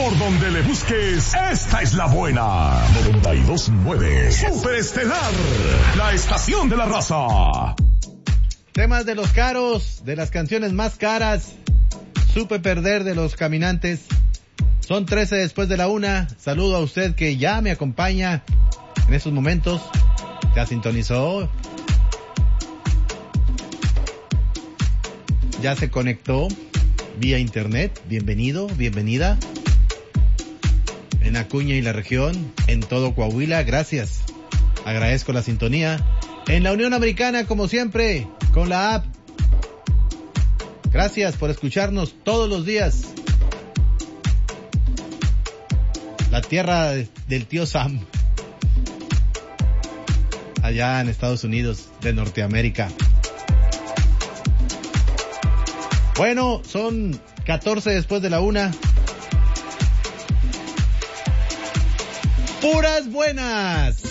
Por donde le busques, esta es la buena. 92.9 Superestelar, la estación de la raza. Temas de los caros, de las canciones más caras. Supe perder de los caminantes. Son 13 después de la 1. Saludo a usted que ya me acompaña en estos momentos. Ya sintonizó. Ya se conectó vía internet. Bienvenido, bienvenida. En Acuña y la región, en todo Coahuila, gracias. Agradezco la sintonía. En la Unión Americana, como siempre, con la app. Gracias por escucharnos todos los días. La tierra del tío Sam. Allá en Estados Unidos de Norteamérica. Bueno, son 14 después de la 1. Puras buenas.